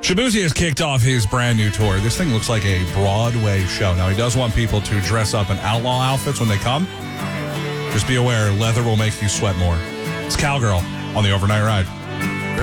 Shabuzi has kicked off his brand new tour. This thing looks like a Broadway show. Now, he does want people to dress up in outlaw outfits when they come. Just be aware, leather will make you sweat more. It's Cowgirl on the Overnight Ride.